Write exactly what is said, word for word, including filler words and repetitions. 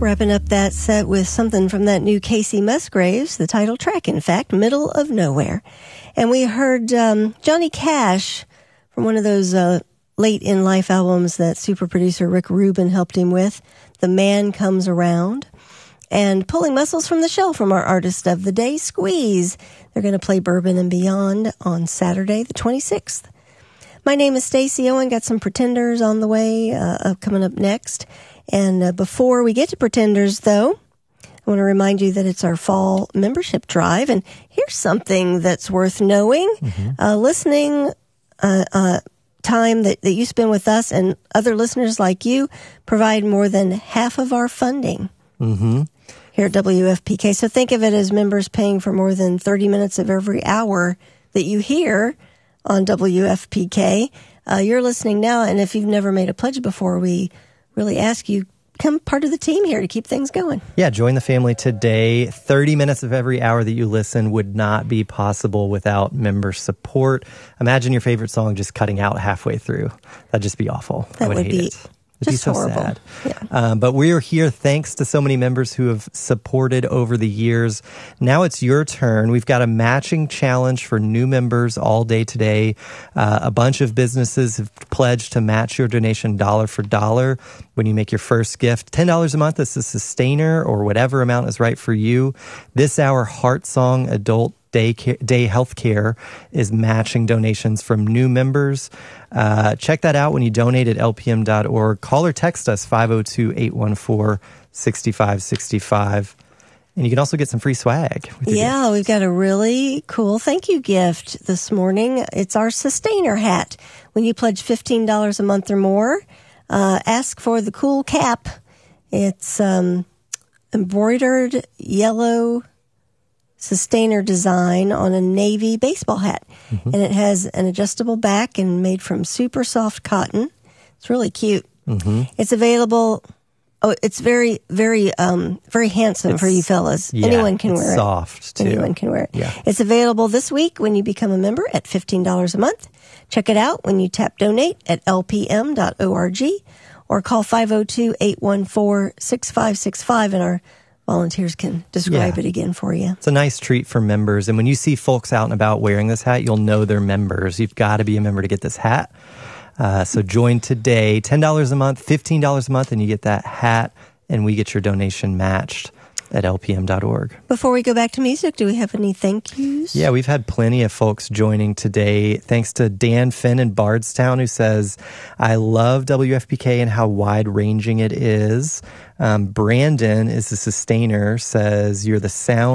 Wrapping up that set with something from that new Casey Musgraves, the title track, in fact, Middle of Nowhere. And we heard um, Johnny Cash from one of those uh, late-in-life albums that super producer Rick Rubin helped him with, The Man Comes Around. And Pulling Muscles from the Shell from our artist of the day, Squeeze. They're going to play Bourbon and Beyond on Saturday, the twenty-sixth. My name is Stacey Owen. Got some Pretenders on the way, uh, coming up next. And uh, before we get to Pretenders, though, I want to remind you that it's our fall membership drive. And here's something that's worth knowing. Mm-hmm. Uh, listening uh, uh, time that, that you spend with us and other listeners like you provide more than half of our funding mm-hmm. here at W F P K. So think of it as members paying for more than thirty minutes of every hour that you hear on W F P K. Uh, you're listening now, and if you've never made a pledge before, we really ask you become part of the team here to keep things going. Yeah, join the family today. thirty minutes of every hour that you listen would not be possible without member support. Imagine your favorite song just cutting out halfway through. That'd just be awful. That I would, would hate be it. It'd just be so horrible. sad. Yeah. Um, but we are here thanks to so many members who have supported over the years. Now it's your turn. We've got a matching challenge for new members all day today. Uh, a bunch of businesses have pledged to match your donation dollar for dollar when you make your first gift. ten dollars a month is a sustainer or whatever amount is right for you. This hour, Heart Song Adult Day, care, day Health Care is matching donations from new members. Uh, check that out when you donate at L P M dot org. Call or text us five oh two, eight one four, six five six five. And you can also get some free swag. Yeah, gift. We've got a really cool thank you gift this morning. It's our Sustainer hat. When you pledge fifteen dollars a month or more, uh, ask for the cool cap. It's um, embroidered yellow Sustainer design on a navy baseball hat. Mm-hmm. And it has an adjustable back and made from super soft cotton. It's really cute. Mm-hmm. It's available. Oh, it's very, very, um, very handsome it's, for you fellas. Yeah, Anyone can it's wear soft it. soft, too. Anyone can wear it. Yeah. It's available this week when you become a member at fifteen dollars a month. Check it out when you tap donate at L P M dot org or call five oh two, eight one four, six five six five and our volunteers can describe yeah. it again for you. It's a nice treat for members. And when you see folks out and about wearing this hat, you'll know they're members. You've got to be a member to get this hat. Uh, so join today. ten dollars a month, fifteen dollars a month, and you get that hat, and we get your donation matched at L P M dot org. Before we go back to music, do we have any thank yous? Yeah, we've had plenty of folks joining today. Thanks to Dan Finn in Bardstown, who says, I love W F P K and how wide-ranging it is. Um, Brandon is a sustainer, says, you're the sound